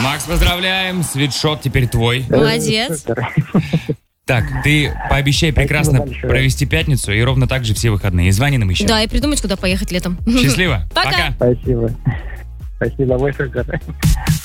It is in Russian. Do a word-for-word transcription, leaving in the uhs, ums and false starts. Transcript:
Макс, поздравляем. Свитшот теперь твой. Молодец. Так, ты пообещай прекрасно провести пятницу и ровно так же все выходные. И звони нам еще. Да, и придумать, куда поехать летом. Счастливо. Пока. Спасибо. Спасибо, вы супер.